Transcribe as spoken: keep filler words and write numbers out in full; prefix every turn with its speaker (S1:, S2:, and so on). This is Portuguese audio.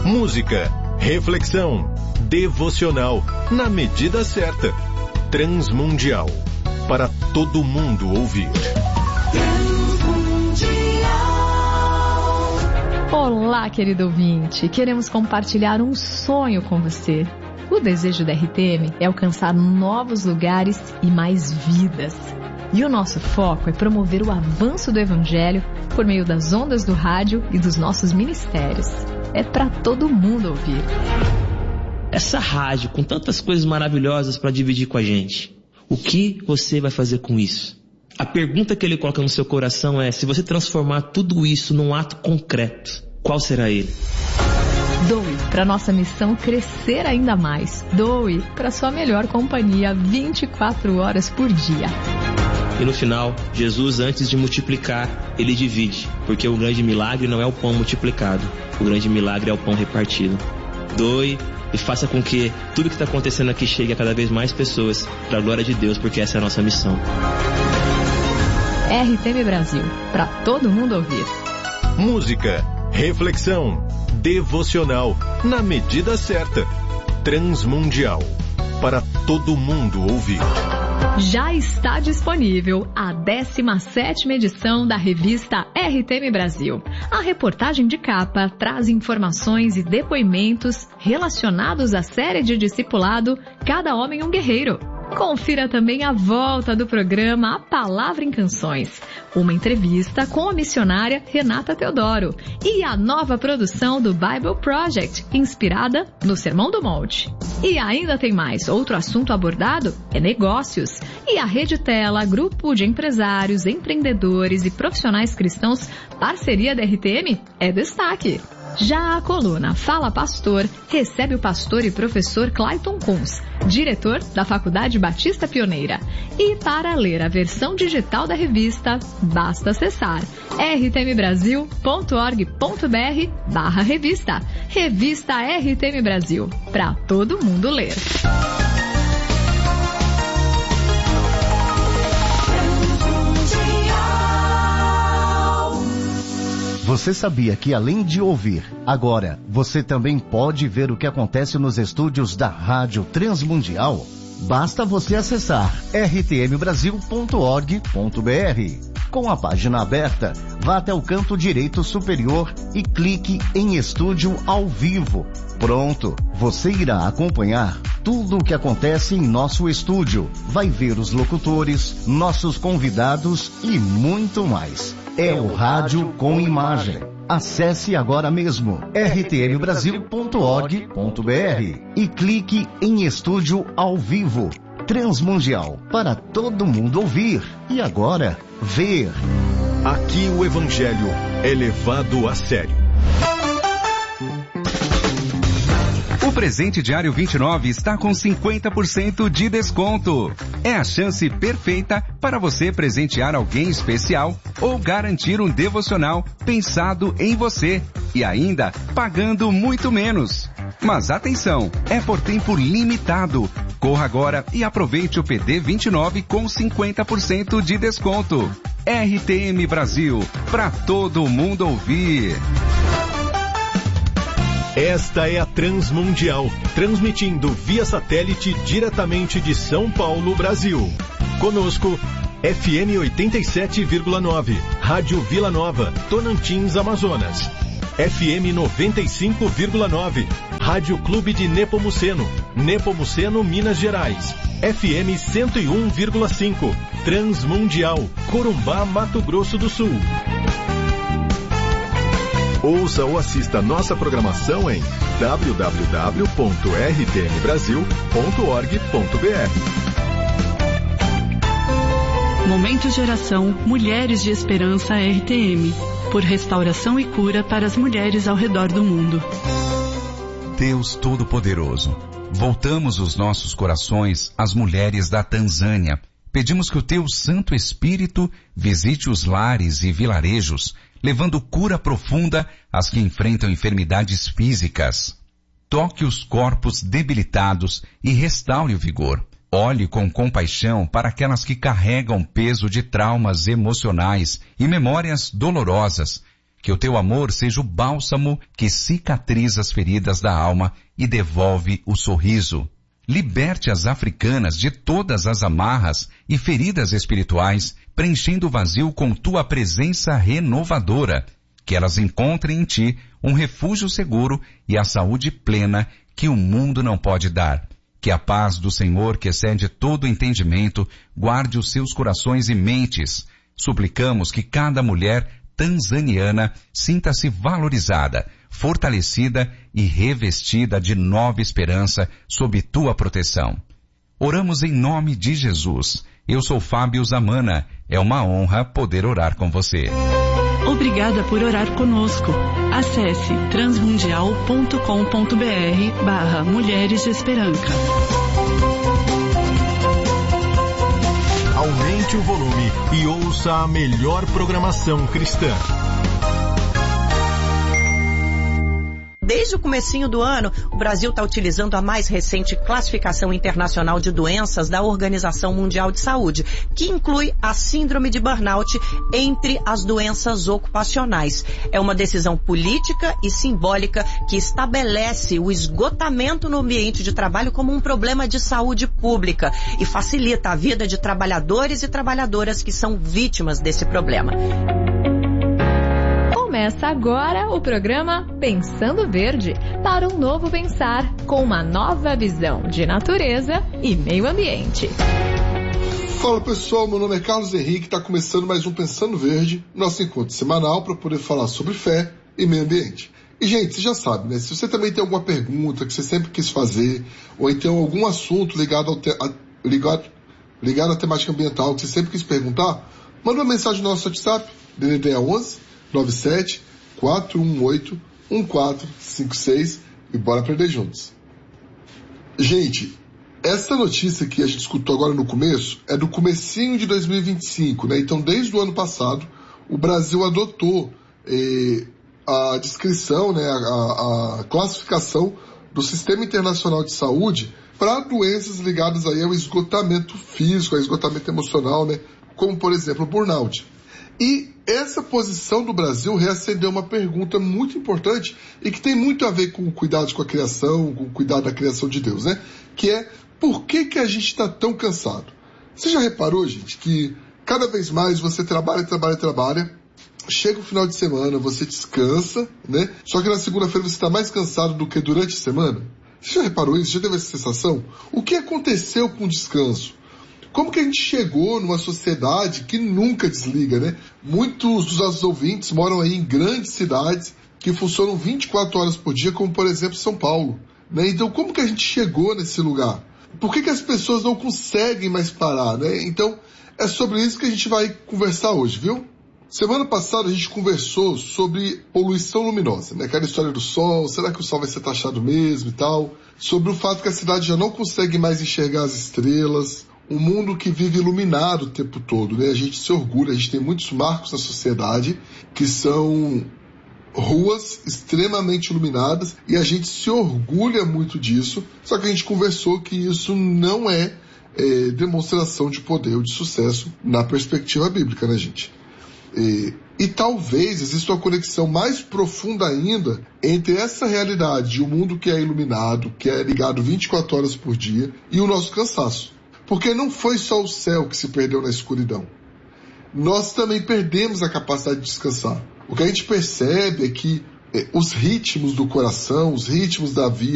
S1: Música, reflexão, devocional, na medida certa. Transmundial, para todo mundo ouvir.
S2: Olá, querido ouvinte. Queremos compartilhar um sonho com você. O desejo da R T M é alcançar novos lugares e mais vidas. E o nosso foco é promover o avanço do Evangelho por meio das ondas do rádio e dos nossos ministérios. É para todo mundo ouvir.
S3: Essa rádio com tantas coisas maravilhosas para dividir com a gente, o que você vai fazer com isso? A pergunta que ele coloca no seu coração é: se você transformar tudo isso num ato concreto, qual será ele?
S2: Doe para nossa missão crescer ainda mais. Doe para sua melhor companhia vinte e quatro horas por dia.
S3: E no final, Jesus, antes de multiplicar, ele divide, porque o grande milagre não é o pão multiplicado, o grande milagre é o pão repartido. Doe e faça com que tudo que está acontecendo aqui chegue a cada vez mais pessoas, para a glória de Deus, porque essa é a nossa missão.
S2: R T M Brasil, para todo mundo ouvir.
S1: Música, reflexão, devocional, na medida certa. Transmundial, para todo mundo ouvir.
S2: Já está disponível a décima sétima edição da revista R T M Brasil. A reportagem de capa traz informações e depoimentos relacionados à série de discipulado Cada Homem um Guerreiro. Confira também a volta do programa A Palavra em Canções, uma entrevista com a missionária Renata Teodoro e a nova produção do Bible Project, inspirada no Sermão do Monte. E ainda tem mais. Outro assunto abordado é negócios. E a Rede Tela, grupo de empresários, empreendedores e profissionais cristãos, parceria da R T M, é destaque. Já a coluna Fala Pastor recebe o pastor e professor Clayton Kunz, diretor da Faculdade Batista Pioneira. E para ler a versão digital da revista, basta acessar r t m brasil ponto org ponto b r barra revista. Revista R T M Brasil, para todo mundo ler.
S4: Você sabia que, além de ouvir, agora você também pode ver o que acontece nos estúdios da Rádio Transmundial? Basta você acessar r t m brasil ponto org ponto b r. Com a página aberta, vá até o canto direito superior e clique em Estúdio ao Vivo. Pronto, você irá acompanhar tudo o que acontece em nosso estúdio. Vai ver os locutores, nossos convidados e muito mais. É o rádio com imagem. Acesse agora mesmo r t m brasil ponto org ponto b r e clique em Estúdio ao Vivo. Transmundial, para todo mundo ouvir e agora ver.
S1: Aqui o Evangelho é levado a sério.
S5: O presente diário vinte e nove está com cinquenta por cento de desconto. É a chance perfeita para você presentear alguém especial ou garantir um devocional pensado em você e ainda pagando muito menos. Mas atenção, é por tempo limitado. Corra agora e aproveite o P D vinte e nove com cinquenta por cento de desconto. R T M Brasil, para todo mundo ouvir.
S1: Esta é a Transmundial, transmitindo via satélite diretamente de São Paulo, Brasil. Conosco, F M oitenta e sete vírgula nove, Rádio Vila Nova, Tonantins, Amazonas. F M noventa e cinco vírgula nove, Rádio Clube de Nepomuceno, Nepomuceno, Minas Gerais. F M cento e um vírgula cinco, Transmundial, Corumbá, Mato Grosso do Sul. Ouça ou assista nossa programação em w w w ponto r t m brasil ponto org ponto b r.
S6: Momento de oração Mulheres de Esperança R T M, por restauração e cura para as mulheres ao redor do mundo.
S5: Deus Todo-Poderoso, voltamos os nossos corações às mulheres da Tanzânia. Pedimos que o Teu Santo Espírito visite os lares e vilarejos, levando cura profunda às que enfrentam enfermidades físicas. Toque os corpos debilitados e restaure o vigor. Olhe com compaixão para aquelas que carregam peso de traumas emocionais e memórias dolorosas. Que o teu amor seja o bálsamo que cicatriza as feridas da alma e devolve o sorriso. Liberte as africanas de todas as amarras e feridas espirituais, preenchendo o vazio com tua presença renovadora. Que elas encontrem em ti um refúgio seguro e a saúde plena que o mundo não pode dar. Que a paz do Senhor, que excede todo entendimento, guarde os seus corações e mentes. Suplicamos que cada mulher tanzaniana sinta-se valorizada, fortalecida e revestida de nova esperança sob tua proteção. Oramos em nome de Jesus. Eu sou Fábio Zamana. É uma honra poder orar com você.
S6: Obrigada por orar conosco. Acesse transmundial ponto com ponto br barra Mulheres de Esperança.
S1: Aumente o volume e ouça a melhor programação cristã.
S7: Desde o comecinho do ano, o Brasil está utilizando a mais recente classificação internacional de doenças da Organização Mundial de Saúde, que inclui a síndrome de burnout entre as doenças ocupacionais. É uma decisão política e simbólica que estabelece o esgotamento no ambiente de trabalho como um problema de saúde pública e facilita a vida de trabalhadores e trabalhadoras que são vítimas desse problema.
S2: Começa agora o programa Pensando Verde, para um novo pensar, com uma nova visão de natureza e meio ambiente.
S8: Fala pessoal, meu nome é Carlos Henrique, está começando mais um Pensando Verde, nosso encontro semanal para poder falar sobre fé e meio ambiente. E gente, você já sabe, né? Se você também tem alguma pergunta que você sempre quis fazer, ou então algum assunto ligado, ao te... a... ligado... ligado à temática ambiental que você sempre quis perguntar, manda uma mensagem no nosso WhatsApp, D D D onze nove sete quatro um oito um quatro cinco seis e bora aprender juntos. Gente, essa notícia que a gente escutou agora no começo é do comecinho de dois mil e vinte e cinco, né? Então, desde o ano passado, o Brasil adotou eh, a descrição, né, a, a classificação do Sistema Internacional de Saúde para doenças ligadas aí ao esgotamento físico, ao esgotamento emocional, né? Como, por exemplo, o burnout. E essa posição do Brasil reacendeu uma pergunta muito importante e que tem muito a ver com o cuidado com a criação, com o cuidado da criação de Deus, né? Que é, por que que a gente está tão cansado? Você já reparou, gente, que cada vez mais você trabalha, trabalha, trabalha, chega o final de semana, você descansa, né? Só que na segunda-feira você está mais cansado do que durante a semana? Você já reparou isso? Já teve essa sensação? O que aconteceu com o descanso? Como que a gente chegou numa sociedade que nunca desliga, né? Muitos dos nossos ouvintes moram aí em grandes cidades que funcionam vinte e quatro horas por dia, como por exemplo São Paulo, né? Então como que a gente chegou nesse lugar? Por que que as pessoas não conseguem mais parar, né? Então é sobre isso que a gente vai conversar hoje, viu? Semana passada a gente conversou sobre poluição luminosa, né? Aquela história do sol, será que o sol vai ser taxado mesmo e tal? Sobre o fato que a cidade já não consegue mais enxergar as estrelas, um mundo que vive iluminado o tempo todo, né? A gente se orgulha, a gente tem muitos marcos na sociedade que são ruas extremamente iluminadas e a gente se orgulha muito disso, só que a gente conversou que isso não é, é demonstração de poder ou de sucesso na perspectiva bíblica, né, gente? E, e talvez exista uma conexão mais profunda ainda entre essa realidade de um mundo que é iluminado, que é ligado vinte e quatro horas por dia, e o nosso cansaço. Porque não foi só o céu que se perdeu na escuridão. Nós também perdemos a capacidade de descansar. O que a gente percebe é que eh, os ritmos do coração, os ritmos da vida,